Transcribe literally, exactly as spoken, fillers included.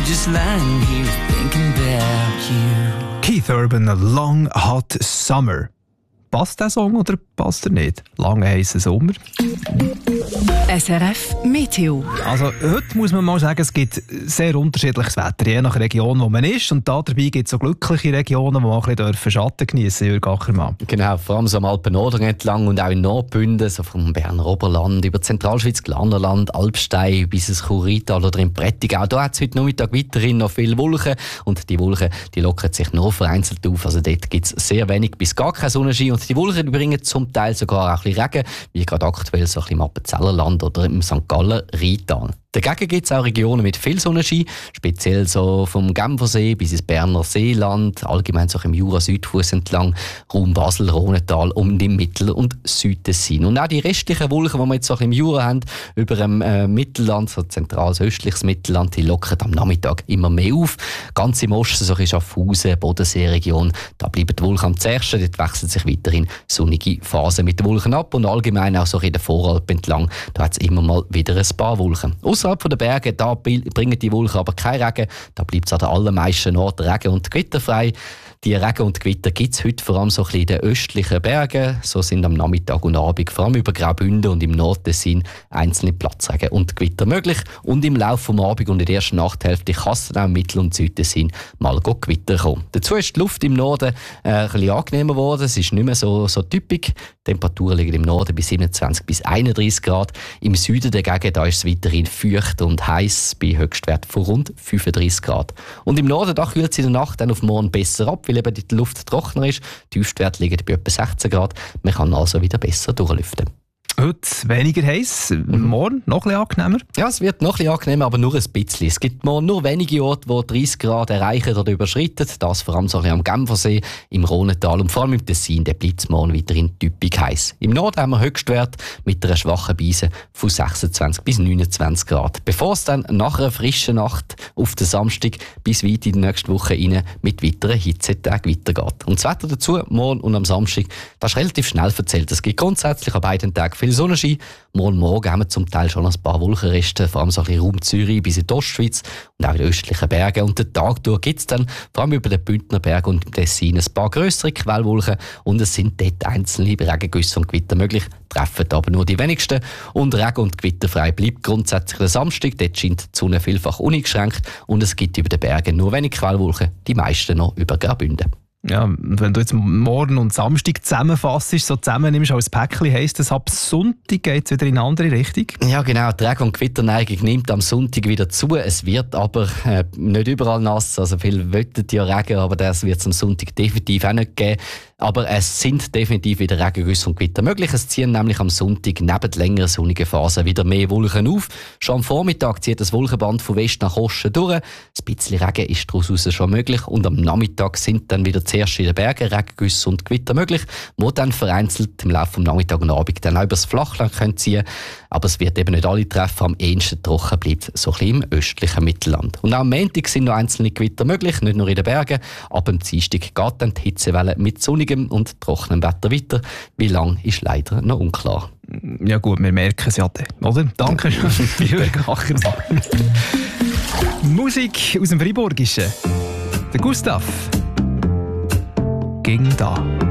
just lying here thinking about you. Keith Urban, Long Hot Summer. Passt der Song oder passt er nicht? Lange heißer Sommer. S R F Meteo. Also heute muss man mal sagen, es gibt sehr unterschiedliches Wetter, je nach Region, wo man ist. Und da dabei gibt es so glückliche Regionen, wo man ein bisschen Schatten geniessen dürfen, Jürg Ackermann. Genau, vor allem so am Alpen-Norden entlang und auch in Nordbünden, so vom Berner Oberland über Zentralschweiz, Glarnerland, Alpstein bis ins Churrital oder im Prättigau. Da hat es heute Nachmittag weiterhin noch viele Wolken und die Wolken die lockern sich nur vereinzelt auf. Also dort gibt es sehr wenig bis gar keinen Sonnenschein und die Wolken die bringen zum Teil sogar auch ein bisschen Regen, wie gerade aktuell so ein bisschen im Appenzellerland oder im Sankt Galler Rheintal. Dagegen gibt es auch Regionen mit viel Sonnenschein, speziell so vom Genfersee bis ins Berner Seeland, allgemein so im Jura-Südfuss entlang, Raum Basel, Rhonetal und im Mittel- und Südtessin. Und auch die restlichen Wolken, die wir jetzt so im Jura haben, über dem äh, Mittelland, so zentrales östliches Mittelland, die lockern am Nachmittag immer mehr auf. Ganz im Osten, so in Schaffhausen, Bodenseeregion, da bleiben die Wolken am zärtsten, dort wechseln sich weiterhin sonnige Phasen mit den Wolken ab und allgemein auch so in der Voralpen entlang, da hat es immer mal wieder ein paar Wolken. Außerhalb der Berge da bringen die Wolken aber kein Regen. Da bleibt es an den allermeisten Orten regen- und gewitterfrei. Die Regen und Gewitter gibt es heute vor allem so ein bisschen in den östlichen Bergen. So sind am Nachmittag und Abend vor allem über Graubünden und im Nordtessin einzelne Platzregen und Gewitter möglich. Und im Laufe des Abends und in der ersten Nachthälfte kann es dann auch im Mittel- und Südtessin mal Gewitter kommen. Dazu ist die Luft im Norden äh, ein bisschen angenehmer geworden. Es ist nicht mehr so, so typisch. Die Temperaturen liegen im Norden bei siebenundzwanzig bis einunddreißig Grad. Im Süden dagegen da ist es weiterhin feucht und heiß bei Höchstwerten von rund fünfunddreißig Grad. Und im Norden da kühlt es in der Nacht dann auf morgen besser ab, weil eben die Luft trockener ist. Die Tiefstwerte liegen bei etwa sechzehn Grad. Man kann also wieder besser durchlüften. Heute weniger heiß, morgen noch ein bisschen angenehmer? Ja, es wird noch ein bisschen angenehmer, aber nur ein bisschen. Es gibt morgen nur wenige Orte, die dreißig Grad erreichen oder überschreiten. Das vor allem so ein bisschen am Genfersee, im Rhonetal und vor allem im Tessin. Da bleibt es morgen weiterhin typisch heiß. Im Norden haben wir Höchstwert mit einer schwachen Beise von sechsundzwanzig bis neunundzwanzig Grad. Bevor es dann nach einer frischen Nacht auf den Samstag bis weit in die nächste Woche rein mit weiteren Hitzetagen weitergeht. Und das Wetter dazu, morgen und am Samstag, das ist relativ schnell verzählt. Es gibt grundsätzlich an beiden Tagen viel Sonnenschein. Morgen Morgen haben wir zum Teil schon ein paar Wolkenreste, vor allem so ein bisschen Raum Zürich bis in die Ostschweiz und auch in den östlichen Bergen. Und den Tag durch gibt es dann vor allem über den Bündner Berg und im Tessin ein paar grössere Quellwolken und es sind dort einzelne Regengüsse und Gewitter möglich, treffen aber nur die wenigsten. Und Regen- und Gewitterfrei bleibt grundsätzlich der Samstag. Dort scheint die Sonne vielfach uneingeschränkt und es gibt über den Bergen nur wenig Quellwolken, die meisten noch über Graubünden. Ja, wenn du jetzt morgen und Samstag zusammenfasst, so zusammennimmst als Päckchen, heisst das, ab Sonntag geht es wieder in eine andere Richtung? Ja genau, die Regen- und Gewitterneigung nimmt am Sonntag wieder zu. Es wird aber äh, nicht überall nass, also viele wollten ja Regen, aber das wird es am Sonntag definitiv auch nicht geben. Aber es sind definitiv wieder Regengüsse und Gewitter möglich. Es ziehen nämlich am Sonntag neben längeren sonnigen Phasen wieder mehr Wolken auf. Schon am Vormittag zieht das Wolkenband von West nach Osten durch. Ein bisschen Regen ist daraus schon möglich. Und am Nachmittag sind dann wieder zuerst in den Bergen Regengüsse und Gewitter möglich, die dann vereinzelt im Laufe des Nachmittags und Abend dann auch über das Flachland können ziehen. Aber es wird eben nicht alle treffen. Am ehesten trocken bleibt so ein bisschen im östlichen Mittelland. Und auch am Montag sind noch einzelne Gewitter möglich, nicht nur in den Bergen. Ab dem Dienstag geht dann die Hitzewelle mit sonnigem und trockenem Wetter weiter. Wie lang ist leider noch unklar. Ja gut, wir merken es ja dann, oder? Danke schön, Jürg Ackermann. Musik aus dem Friburgischen. Der Gustav. Ging da.